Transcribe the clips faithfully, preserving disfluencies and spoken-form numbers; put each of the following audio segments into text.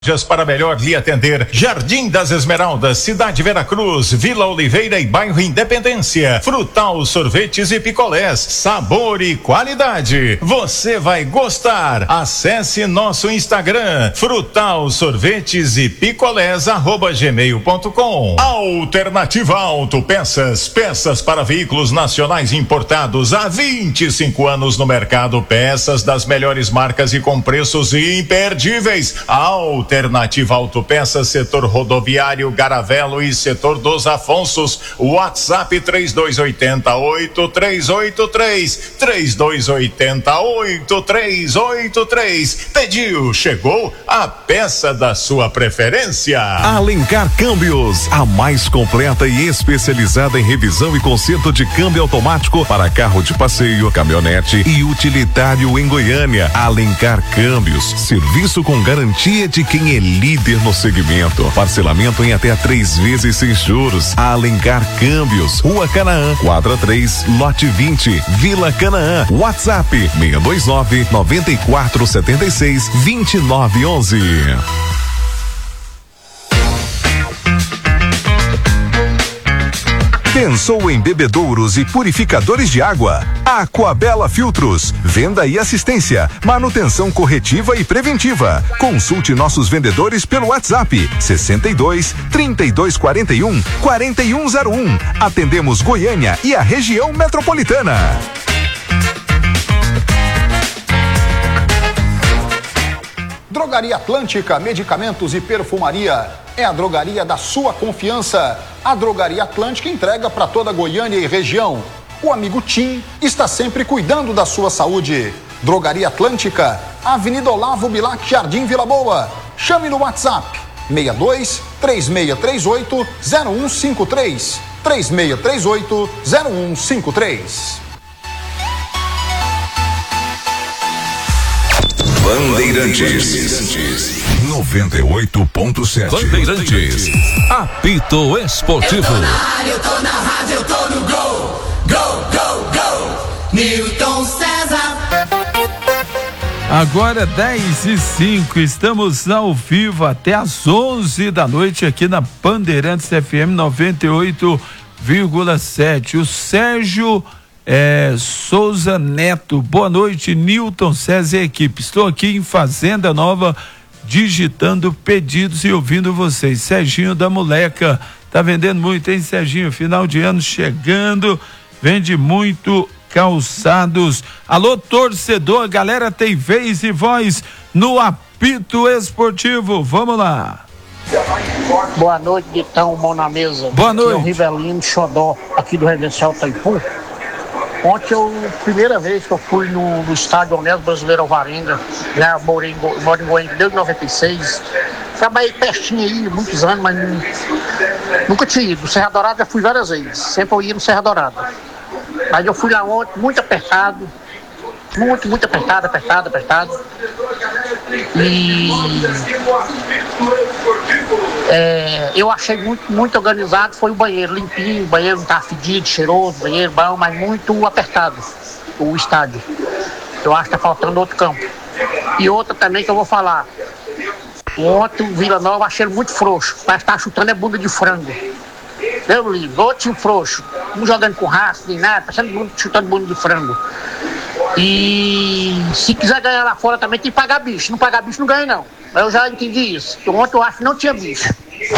Para melhor lhe atender, Jardim das Esmeraldas, Cidade Veracruz, Vila Oliveira e Bairro Independência. Frutal, sorvetes e picolés, sabor e qualidade. Você vai gostar. Acesse nosso Instagram, Frutal, sorvetes e picolés, arroba gmail ponto com. Alternativa Autopeças, peças para veículos nacionais importados há vinte e cinco anos no mercado, peças das melhores marcas e com preços imperdíveis. Alternativa Alternativa Autopeças, setor rodoviário, Garavelo e setor dos Afonsos. WhatsApp três dois oito oito, três oito três, três dois oito oito, três oito três. Pediu, chegou a peça da sua preferência. Alencar Câmbios, a mais completa e especializada em revisão e conserto de câmbio automático para carro de passeio, caminhonete e utilitário em Goiânia. Alencar Câmbios, serviço com garantia de quem é líder no segmento. Parcelamento em até três vezes sem juros. Alencar Câmbios, Rua Canaã, quadra três, lote vinte, Vila Canaã. WhatsApp seis dois nove, nove quatro sete seis, dois nove um um. Pensou em bebedouros e purificadores de água? Aquabela Filtros, venda e assistência, manutenção corretiva e preventiva. Consulte nossos vendedores pelo WhatsApp sessenta e dois, trinta e dois quarenta e um, quarenta e um zero um. Atendemos Goiânia e a região metropolitana. Drogaria Atlântica, medicamentos e perfumaria. É a drogaria da sua confiança. A Drogaria Atlântica entrega para toda Goiânia e região. O amigo Tim está sempre cuidando da sua saúde. Drogaria Atlântica, Avenida Olavo Bilac, Jardim Vila Boa. Chame no WhatsApp seis dois, três seis três oito, zero um cinco três. três seis três oito, zero um cinco três. Bandeirantes noventa e oito ponto sete. Bandeirantes, apito esportivo. Eu tô na área, eu tô na rádio, eu tô no gol. Gol, gol, gol. Newton César. Agora dez e cinco, estamos ao vivo até às onze da noite aqui na Bandeirantes F M noventa e oito vírgula sete. O Sérgio É, Souza Neto, boa noite, Newton César e equipe. Estou aqui em Fazenda Nova digitando pedidos e ouvindo vocês. Serginho da Moleca, tá vendendo muito, hein, Serginho? Final de ano chegando, vende muito calçados. Alô, torcedor, a galera tem vez e voz no apito esportivo. Vamos lá. Boa noite, Ditão, mão na mesa. Boa noite. Aqui é o Rivelino Xodó, aqui do Residencial Taipu. Ontem eu, primeira vez que eu fui no, no estádio Honesto Brasileiro Alvarenga, já moro em, moro em Goiânia desde noventa e seis. Trabalhei pertinho aí, muitos anos, mas não, nunca tinha ido. No Serra Dourada já fui várias vezes, sempre eu ia no Serra Dourada. Mas eu fui lá ontem, muito apertado, muito, muito apertado, apertado, apertado. E é, eu achei muito, muito organizado, foi o banheiro, limpinho, o banheiro não estava fedido, cheiroso, banheiro bom, mas muito apertado o estádio. Eu acho que está faltando outro campo. E outra também que eu vou falar, ontem o Vila Nova achei ele muito frouxo, parece que tá chutando é bunda de frango. Eu li, outro time frouxo, um jogando com raça, nem nada, parecendo chutando bunda de frango. E se quiser ganhar lá fora também tem que pagar bicho. Não pagar bicho não ganha não. Eu já entendi isso. Ontem eu acho que não tinha bicho.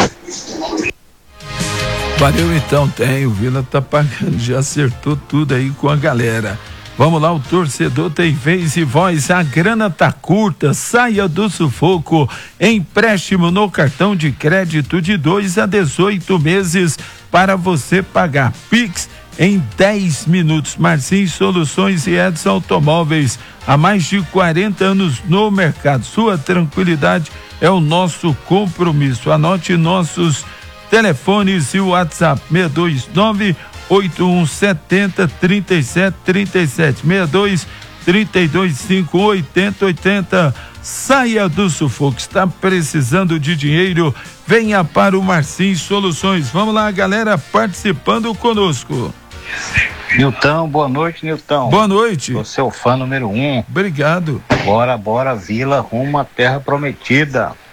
Valeu então, tem. O Vila tá pagando, já acertou tudo aí com a galera. Vamos lá, o torcedor tem vez e voz. A grana tá curta, saia do sufoco. Empréstimo no cartão de crédito de dois a dezoito meses para você pagar. Pix em dez minutos. Marcinho Soluções e Edson Automóveis, há mais de quarenta anos no mercado. Sua tranquilidade é o nosso compromisso. Anote nossos telefones e o WhatsApp: seis dois nove, oito um sete zero, três sete três sete, seis dois, três dois cinco, oito zero oito zero. Saia do sufoco, está precisando de dinheiro? Venha para o Marcinho Soluções. Vamos lá, galera, participando conosco. Nilton, boa noite, Nilton. Boa noite. Você é o fã número um. Obrigado. Bora, bora, Vila, rumo à terra prometida.